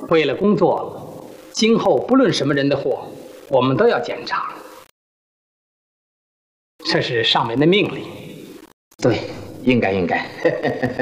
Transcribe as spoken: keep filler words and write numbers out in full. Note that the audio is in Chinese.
为了工作，今后不论什么人的货，我们都要检查。这是上面的命令。 对，应该应该。